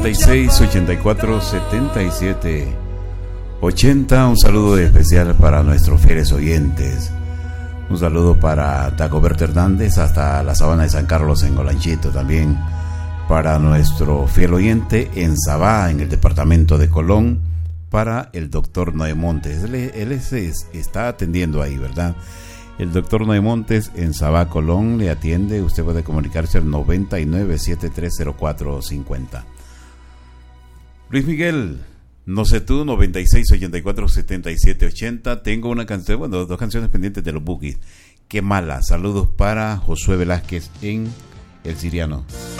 96 84 77 80. Un saludo especial para nuestros fieles oyentes. Un saludo para Dagoberto Hernández hasta la Sabana de San Carlos en Olanchito. También para nuestro fiel oyente en Sabá, en el departamento de Colón, para el doctor Noé Montes. Él está atendiendo ahí, ¿verdad? El doctor Noé Montes en Sabá, Colón, le atiende. Usted puede comunicarse al 99730450. Luis Miguel, no sé tú, 96 84 77 80. Tengo una canción, bueno, dos canciones pendientes de los Bookies. Qué mala. Saludos para Josué Velázquez en El Siriano.